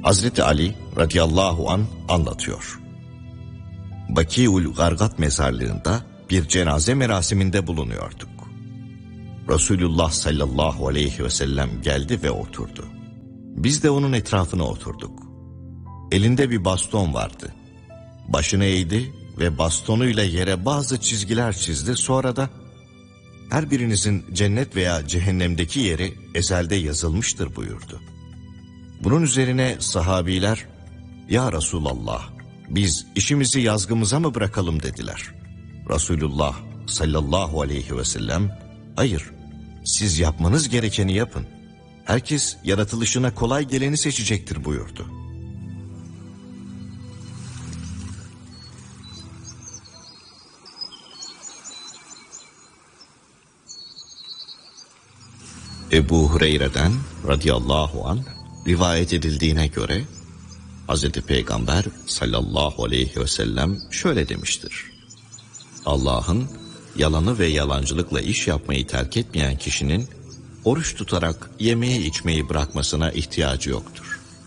Hazreti Ali radıyallahu an anlatıyor. Bakiul Gargat mezarlığında bir cenaze merasiminde bulunuyorduk. Resulullah sallallahu aleyhi ve sellem geldi ve oturdu. Biz de onun etrafına oturduk. Elinde bir baston vardı. Başını eğdi ve bastonuyla yere bazı çizgiler çizdi. Sonra da her birinizin cennet veya cehennemdeki yeri ezelde yazılmıştır buyurdu. Bunun üzerine sahabiler, "Ya Resulallah, biz işimizi yazgımıza mı bırakalım?" dediler. Resulullah sallallahu aleyhi ve sellem, "Hayır, siz yapmanız gerekeni yapın. Herkes yaratılışına kolay geleni seçecektir" buyurdu. Ebu Hureyre'den radıyallahu anh rivayet edildiğine göre Hz. Peygamber sallallahu aleyhi ve sellem şöyle demiştir: Allah'ın yalanı ve yalancılıkla iş yapmayı terk etmeyen kişinin oruç tutarak yemeği içmeyi bırakmasına ihtiyacı yoktur.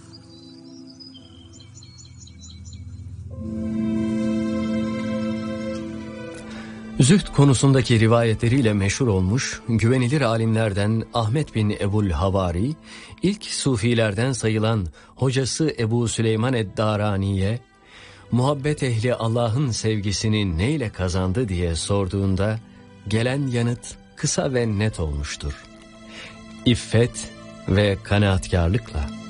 Zühd konusundaki rivayetleriyle meşhur olmuş güvenilir alimlerden Ahmet bin Ebul Havari, ilk sufilerden sayılan hocası Ebu Süleyman ed-Darani'ye muhabbet ehli Allah'ın sevgisini neyle kazandı diye sorduğunda gelen yanıt kısa ve net olmuştur: İffet ve kanaatkarlıkla.